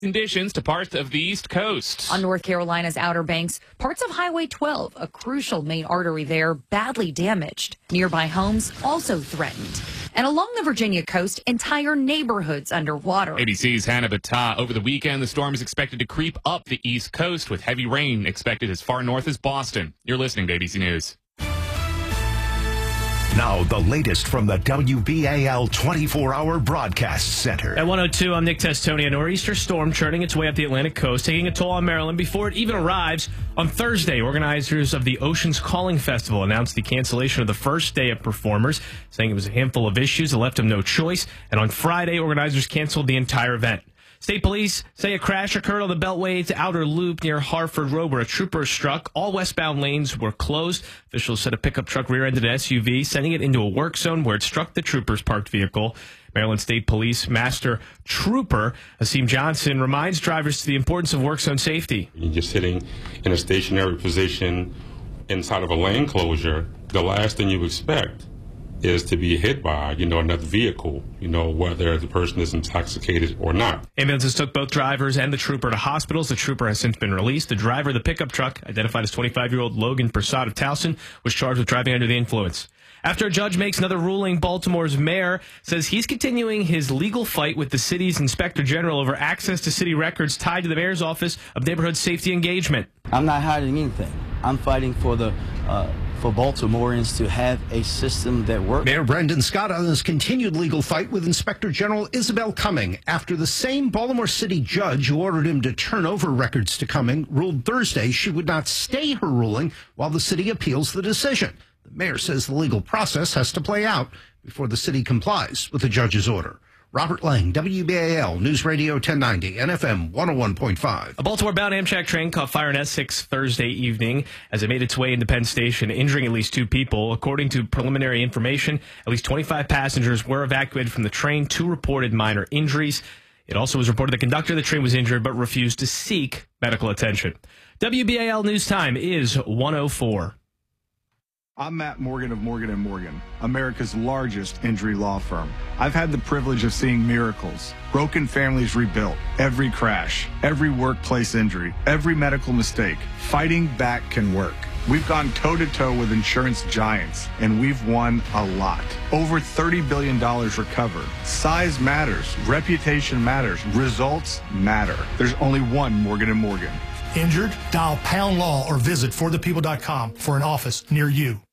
Conditions to parts of the East Coast. On North Carolina's Outer Banks, parts of Highway 12, a crucial main artery there, badly damaged. Nearby homes also threatened. And along the Virginia coast, entire neighborhoods underwater. ABC's Hannah Battah. Over the weekend, the storm is expected to creep up the East Coast with heavy rain expected as far north as Boston. You're listening to ABC News. Now, the latest from the WBAL 24-hour broadcast center. At 102, I'm Nick Testonia. A nor'easter storm churning its way up the Atlantic coast, taking a toll on Maryland before it even arrives. On Thursday, organizers of the Oceans Calling Festival announced the cancellation of the first day of performers, saying it was a handful of issues that left them no choice. And on Friday, organizers canceled the entire event. State police say a crash occurred on the Beltway to Outer Loop near Harford Road where a trooper struck. All westbound lanes were closed. Officials said a pickup truck rear-ended an SUV, sending it into a work zone where it struck the trooper's parked vehicle. Maryland State Police Master Trooper Asim Johnson reminds drivers to the importance of work zone safety. You're just sitting in a stationary position inside of a lane closure. The last thing you expect is to be hit by, another vehicle, whether the person is intoxicated or not. Ambulances took both drivers and the trooper to hospitals. The trooper has since been released. The driver of the pickup truck, identified as 25-year-old Logan Prasad of Towson, was charged with driving under the influence. After a judge makes another ruling, Baltimore's mayor says he's continuing his legal fight with the city's inspector general over access to city records tied to the mayor's office of neighborhood safety engagement. I'm not hiding anything. I'm fighting for Baltimoreans to have a system that works. Mayor Brendan Scott on his continued legal fight with Inspector General Isabel Cumming after the same Baltimore City judge who ordered him to turn over records to Cumming ruled Thursday she would not stay her ruling while the city appeals the decision. The mayor says the legal process has to play out before the city complies with the judge's order. Robert Lang, WBAL News Radio 1090, NFM 101.5. A Baltimore-bound Amtrak train caught fire in Essex Thursday evening as it made its way into Penn Station, injuring at least 2 people. According to preliminary information, at least 25 passengers were evacuated from the train. 2 reported minor injuries. It also was reported the conductor of the train was injured but refused to seek medical attention. WBAL News Time is 1:04. I'm Matt Morgan of Morgan & Morgan, America's largest injury law firm. I've had the privilege of seeing miracles, broken families rebuilt, every crash, every workplace injury, every medical mistake. Fighting back can work. We've gone toe-to-toe with insurance giants, and we've won a lot. Over $30 billion recovered. Size matters. Reputation matters. Results matter. There's only one Morgan & Morgan. Injured? Dial pound law or visit forthepeople.com for an office near you.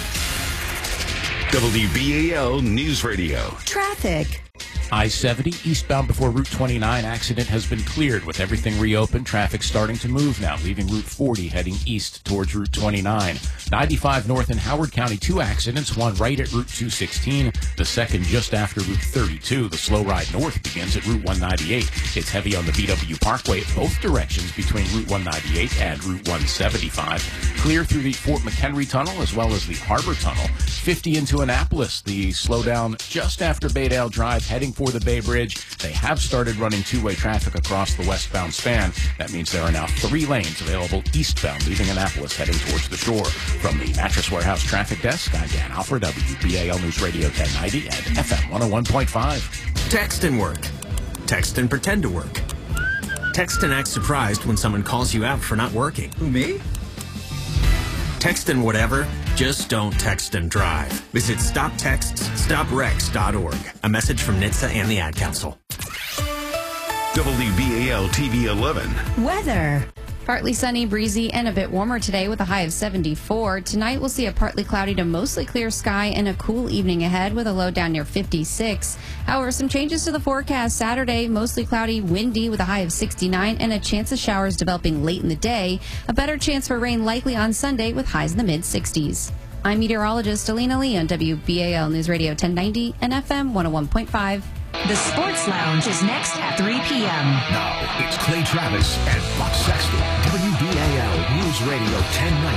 WBAL News Radio. Traffic. I-70 eastbound before Route 29 accident has been cleared with everything reopened. Traffic starting to move now, leaving Route 40 heading east towards Route 29. 95 north in Howard County, 2 accidents, one right at Route 216, the second just after Route 32. The slow ride north begins at Route 198. It's heavy on the BW Parkway both directions between Route 198 and Route 175. Clear through the Fort McHenry Tunnel as well as the Harbor Tunnel. 50 into Annapolis, the slowdown just after Baydale Drive heading for the Bay Bridge. They have started running 2-way traffic across the westbound span. That means there are now 3 lanes available eastbound leaving Annapolis heading towards the shore. From the Mattress Warehouse Traffic Desk, I'm Dan Alfred, WBAL News Radio 1090 and FM 101.5. Text and work. Text and pretend to work. Text and act surprised when someone calls you out for not working. Who, me? Text and whatever, just don't text and drive. Visit StopTextsStopWrecks.org. A message from NHTSA and the Ad Council. WBAL TV 11. Weather. Partly sunny, breezy, and a bit warmer today with a high of 74. Tonight we'll see a partly cloudy to mostly clear sky and a cool evening ahead with a low down near 56. However, some changes to the forecast. Saturday, mostly cloudy, windy with a high of 69 and a chance of showers developing late in the day. A better chance for rain likely on Sunday with highs in the mid-60s. I'm meteorologist Alina Lee on WBAL News Radio 1090 and FM 101.5. The Sports Lounge is next at 3 p.m. Now, it's Clay Travis and Buck Sexton. WBAL News Radio 1090